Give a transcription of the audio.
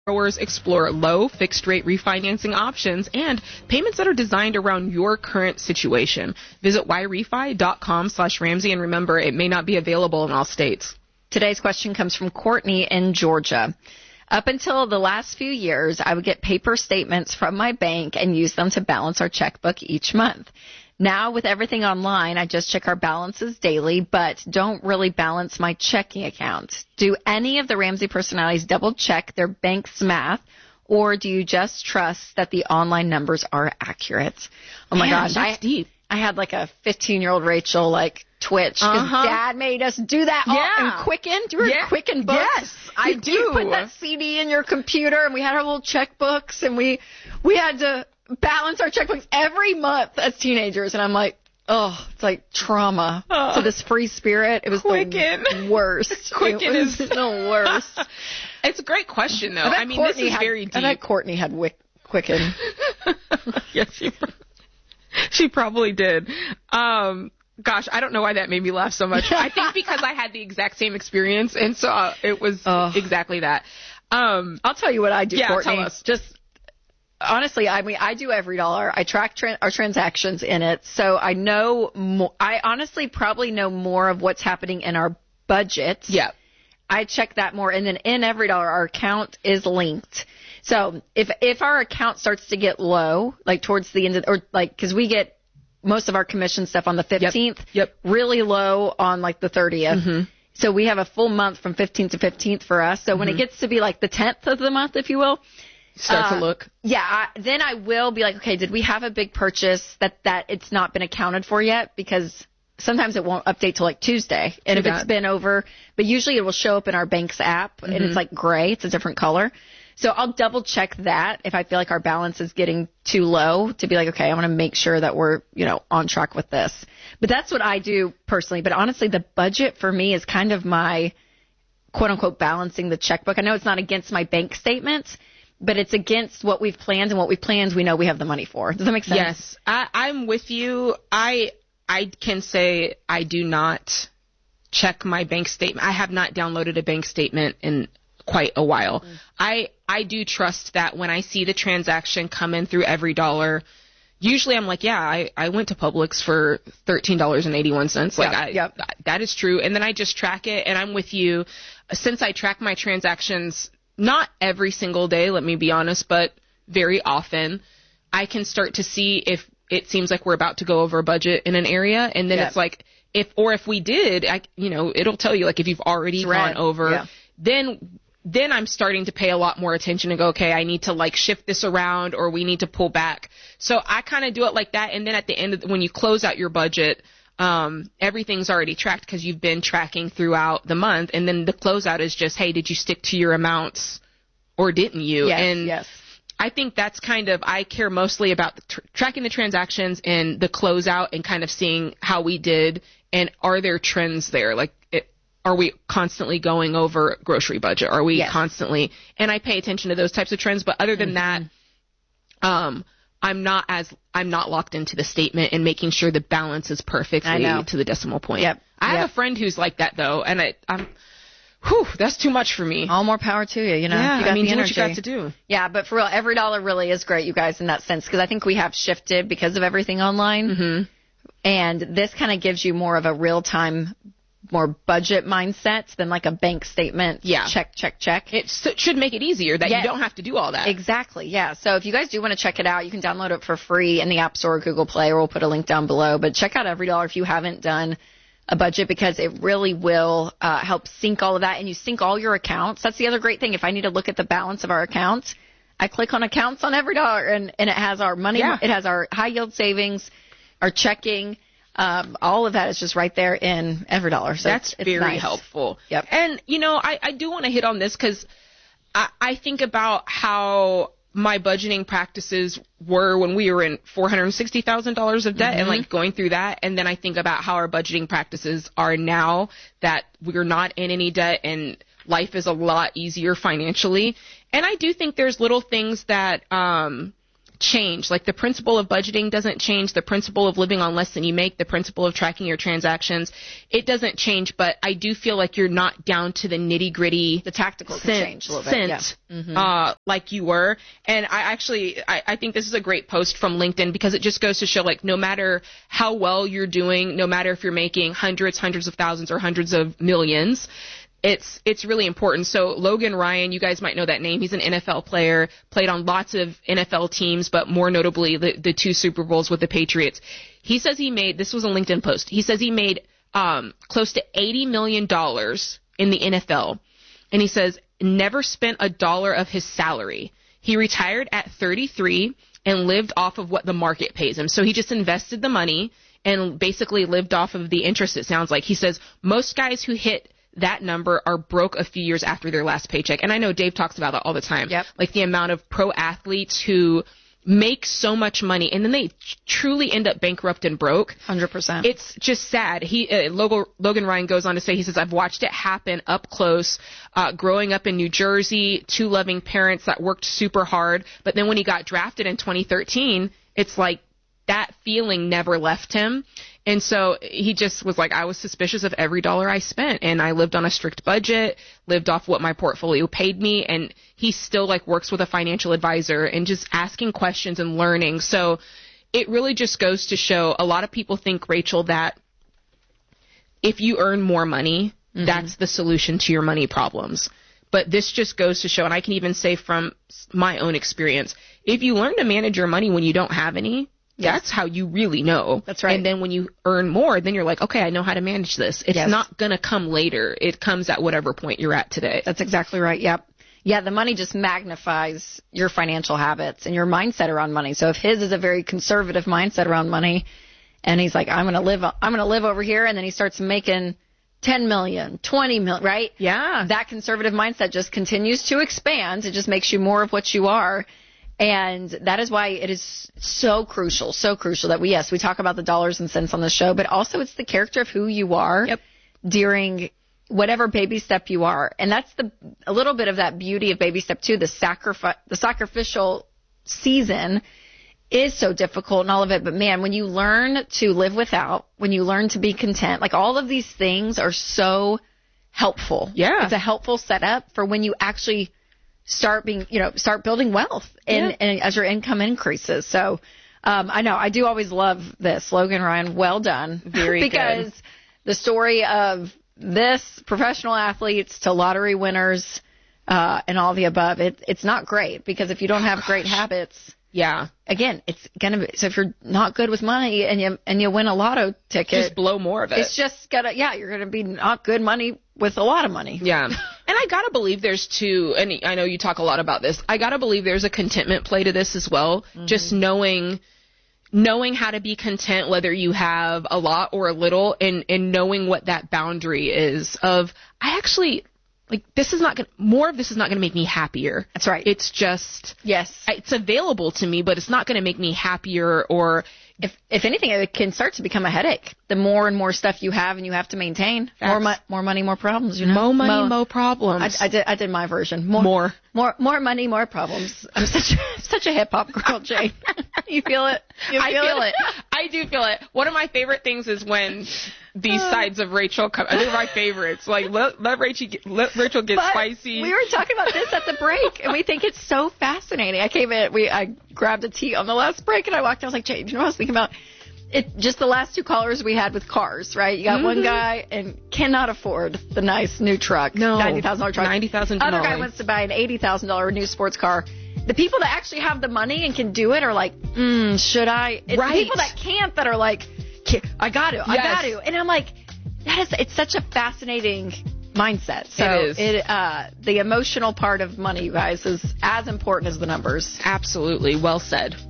Borrowers explore low fixed rate refinancing options and payments that are designed around your current situation. Visit yrefi.com/Ramsey, and remember, it may not be available in all states. Today's question comes from Courtney in Georgia. Up until the last few years, I would get paper statements from my bank and use them to balance our checkbook each month. Now, with everything online, I just check our balances daily, but don't really balance my checking account. Do any of the Ramsey personalities double check their bank's math, or do you just trust that the online numbers are accurate? Oh my gosh, that's deep. I had like a 15-year-old Rachel twitch because Dad made us do that in Quicken. Do you remember Quicken books? Yes, I do. You put that CD in your computer, and we had our little checkbooks, and we had to balance our checkbooks every month as teenagers. And I'm like, oh, it's like trauma to this free spirit. It was Quicken. The worst. Quicken is the worst. It's a great question, though. I mean, this is very deep. I bet Courtney had Quicken. Yes, she probably did. Gosh, I don't know why that made me laugh so much. I think because I had the exact same experience, and so it was exactly that. I'll tell you what I do, Courtney. Tell us. Just honestly, I mean, I do EveryDollar. I track our transactions in it, so I know more. I honestly probably know more of what's happening in our budget. Yeah. I check that more, and then in EveryDollar, our account is linked. So if our account starts to get low, like towards the end of, or like, because we get most of our commission stuff on the 15th, really low on like the 30th. Mm-hmm. So we have a full month from 15th to 15th for us. So when it gets to be like the 10th of the month, if you will, start to look. Yeah, then I will be like, okay, did we have a big purchase that it's not been accounted for yet? Because sometimes it won't update till like Tuesday. And if it's been over, but usually it will show up in our bank's app and it's like gray. It's a different color. So I'll double check that if I feel like our balance is getting too low to be like, okay, I want to make sure that we're, on track with this. But that's what I do personally. But honestly, the budget for me is kind of my quote unquote balancing the checkbook. I know it's not against my bank statements, but it's against what we've planned, and what we've planned, we know we have the money for. Does that make sense? Yes, I'm with you. I can say I do not check my bank statement. I have not downloaded a bank statement in quite a while. I do trust that when I see the transaction come in through EveryDollar, usually I'm like, I went to Publix for $13.81. That is true. And then I just track it, and I'm with you. Since I track my transactions, not every single day, let me be honest, but very often, I can start to see if it seems like we're about to go over budget in an area, and then it's like, if we did, it'll tell you like if you've already gone over, then I'm starting to pay a lot more attention and go, okay, I need to like shift this around, or we need to pull back. So I kind of do it like that. And then at the end when you close out your budget, everything's already tracked because you've been tracking throughout the month. And then the closeout is just, hey, did you stick to your amounts or didn't you? Yes. I think that's kind of, I care mostly about tracking the transactions and the closeout and kind of seeing how we did, and are there trends there? Like, are we constantly going over grocery budget? Are we constantly, and I pay attention to those types of trends, but other than that, I'm not locked into the statement and making sure the balance is perfectly to the decimal point. I have a friend who's like that though, and that's too much for me. All more power to you, Yeah, you got the do energy. what you got to do. Yeah, but for real, EveryDollar really is great, you guys, in that sense, because I think we have shifted because of everything online. Mm-hmm. And this kind of gives you more of a real-time, more budget mindset than like a bank statement. Yeah. Check. It should make it easier that you don't have to do all that. Exactly. Yeah. So if you guys do want to check it out, you can download it for free in the App Store or Google Play, or we'll put a link down below. But check out EveryDollar if you haven't done a budget, because it really will help sync all of that, and you sync all your accounts. That's the other great thing. If I need to look at the balance of our accounts, I click on accounts on EveryDollar, and it has our money. Yeah. It has our high yield savings, our checking. All of that is just right there in EveryDollar. So that's very helpful. Yep. And, I do want to hit on this because I think about how my budgeting practices were when we were in $460,000 of debt and like going through that. And then I think about how our budgeting practices are now that we're not in any debt and life is a lot easier financially. And I do think there's little things that, change. Like the principle of budgeting doesn't change. The principle of living on less than you make, the principle of tracking your transactions, it doesn't change. But I do feel like you're not down to the nitty gritty. The tactical can change a little bit. Like you were. And I think this is a great post from LinkedIn because it just goes to show like no matter how well you're doing, no matter if you're making hundreds of thousands or hundreds of millions, it's really important. So Logan Ryan, you guys might know that name. He's an NFL player, played on lots of NFL teams, but more notably the 2 Super Bowls with the Patriots. He says this was a LinkedIn post. He says he made close to $80 million in the NFL. And he says never spent a dollar of his salary. He retired at 33 and lived off of what the market pays him. So he just invested the money and basically lived off of the interest, it sounds like. He says most guys who hit that number are broke a few years after their last paycheck. And I know Dave talks about that all the time. Yep. Like the amount of pro athletes who make so much money and then they truly end up bankrupt and broke. 100%. It's just sad. Logan Ryan goes on to say, he says, I've watched it happen up close, growing up in New Jersey, 2 loving parents that worked super hard. But then when he got drafted in 2013, it's like that feeling never left him. And so he just was like, I was suspicious of every dollar I spent, and I lived on a strict budget, lived off what my portfolio paid me, and he still like works with a financial advisor and just asking questions and learning. So it really just goes to show a lot of people think, Rachel, that if you earn more money, that's the solution to your money problems. But this just goes to show, and I can even say from my own experience, if you learn to manage your money when you don't have any, that's how you really know. That's right. And then when you earn more, then you're like, okay, I know how to manage this. It's not going to come later. It comes at whatever point you're at today. That's exactly right. Yep. Yeah, the money just magnifies your financial habits and your mindset around money. So if his is a very conservative mindset around money and he's like, I'm going to live over here, and then he starts making 10 million, 20 million, right? Yeah. That conservative mindset just continues to expand. It just makes you more of what you are. And that is why it is so crucial that we talk about the dollars and cents on the show, but also it's the character of who you are during whatever baby step you are. And that's a little bit of that beauty of baby step 2, the sacrificial season is so difficult and all of it. But man, when you learn to live without, when you learn to be content, like all of these things are so helpful. Yeah. It's a helpful setup for when you actually start building wealth and as your income increases. So, I know I do always love this. Logan Ryan, well done. Very because good. The story of this professional athletes to lottery winners, and all the above, it's not great because if you don't have great habits, again, it's going to be, so if you're not good with money and you win a lotto ticket, just blow more of it. It's just you're going to be not good money with a lot of money. Yeah. And I got to believe there's and I know you talk a lot about this. I got to believe there's a contentment play to this as well. Mm-hmm. Just knowing how to be content, whether you have a lot or a little, and knowing what that boundary is of, I actually, like, more of this is not going to make me happier. That's right. It's just, yes, it's available to me, but it's not going to make me happier, or if anything, it can start to become a headache. The more and more stuff you have and you have to maintain, more money, more problems. More money, more problems. I did my version. More money, more problems. I'm such a hip hop girl, Jane. You feel it? I feel it. I do feel it. One of my favorite things is when these sides of Rachel come. They're my favorites. Like let Rachel get spicy. We were talking about this at the break, and we think it's so fascinating. I came in. I grabbed a tea on the last break, and I walked. I was like, Jane, you know what I was thinking about? Just the last 2 callers we had with cars, right? You got one guy and cannot afford the nice new truck, $90,000 truck. $90,000. Other guy wants to buy an $80,000 new sports car. The people that actually have the money and can do it are like, should I? It's right. The people that can't that are like, I got to. And I'm like, it's such a fascinating mindset. So it is. The emotional part of money, you guys, is as important as the numbers. Absolutely. Well said.